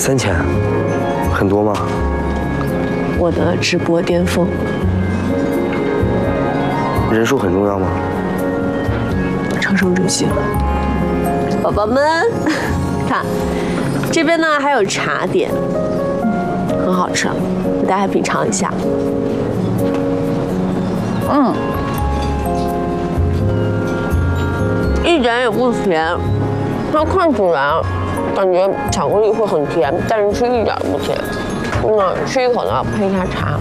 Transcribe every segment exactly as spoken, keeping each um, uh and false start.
三千，很多吗？ 我的直播巅峰。 人数很重要吗？ 乘胜追击。宝宝们，看，这边呢还有茶点，很好吃，给大家品尝一下。嗯，一点也不甜，它看起来感觉巧克力会很甜，但是是一点不甜。嗯，吃一口呢，配一下茶。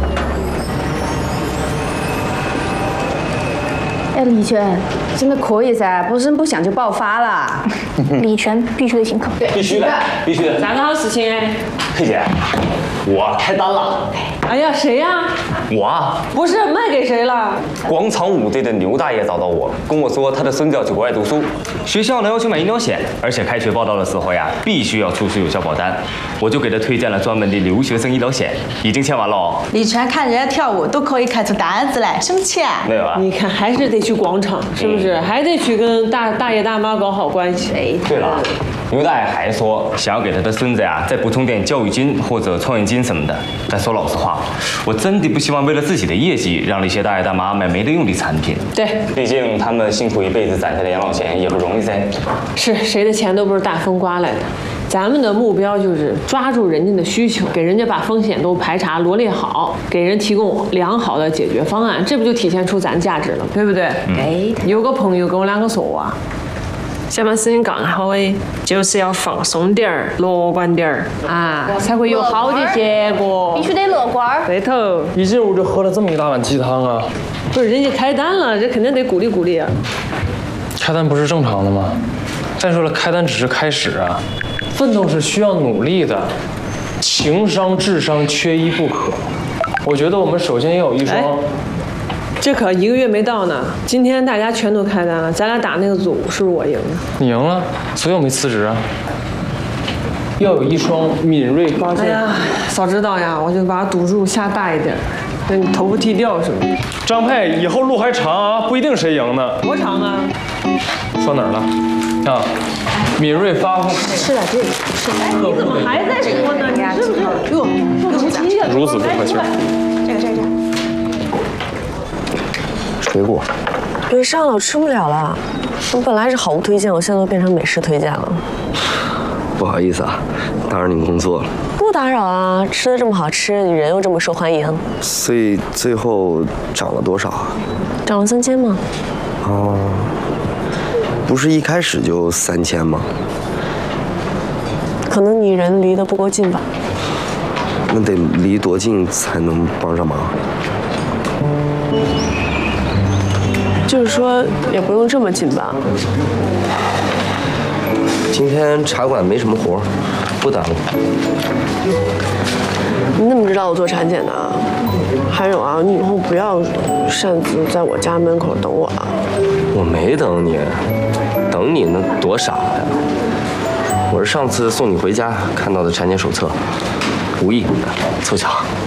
哎，李泉，真的可以噻，不是不想就爆发了。 李泉必须得请客， 必须的，必须的。 啥个好事情哎？ 佩姐，我开单了。 哎呀，谁呀？ 我啊， 不是卖给谁了？ 广场舞队的牛大爷找到我，跟我说他的孙子要去国外读书，学校呢要求买医疗险，而且开学报到的时候呀，必须要出示有效保单。我就给他推荐了专门的留学生医疗险，已经签完了哦。 李泉看人家跳舞都可以开出单子来，生气啊？ 没有啊？ 你看还是得去广场，是不是？还得去跟大大爷大妈搞好关系。哎， 对了。牛大爷还说想要给他的孙子呀再补充点教育金或者创业金什么的。但说老实话，我真的不希望为了自己的业绩让那些大爷大妈买没得用的产品。 对， 毕竟他们辛苦一辈子攒下的养老钱也不容易噻。 是谁的钱都不是大风刮来的。咱们的目标就是抓住人家的需求，给人家把风险都排查罗列好，给人提供良好的解决方案，这不就体现出咱价值了，对不对？ 嗯、 哎，有个朋友跟我两个说啊。想把事情干好诶，就是要放松点儿，乐观点儿啊，才会有好的结果。 必须得乐观。 对头。 一进屋就喝了这么一大碗鸡汤啊！ 不是，人家开单了，这肯定得鼓励鼓励啊。 开单不是正常的吗？再说了，开单只是开始啊，奋斗是需要努力的，情商、智商缺一不可。我觉得我们首先要有一双。哎这可一个月没到呢，今天大家全都开单了，咱俩打那个组是不是我赢了？ 你赢了，所以我没辞职啊。要有一双敏锐发现。 哎呀，早知道呀，我就把赌注下大一点，那你头发剃掉什么的。 张佩，以后路还长啊，不一定谁赢呢。 多长啊？ 说哪儿了？啊，敏锐发现。 吃点这个，吃点。 你怎么还在说呢？你是不是？哟， 如此不客气。 这个这个这个。 水果， 对上了我吃不了了。我本来是好物推荐，我现在都变成美食推荐了。 不好意思啊，打扰您工作了。 不打扰啊，吃的这么好吃，你人又这么受欢迎。 所以最后涨了多少啊？ 涨了三千吗？ 哦，不是一开始就三千吗？ 可能你人离得不够近吧。 那得离多近才能帮上忙？ 就是说，也不用这么近吧。 今天茶馆没什么活，不耽误。 你怎么知道我做产检的啊？还有啊，你以后不要擅自在我家门口等我啊。 我没等你，等你那多傻呀！我是上次送你回家看到的产检手册，无意凑巧。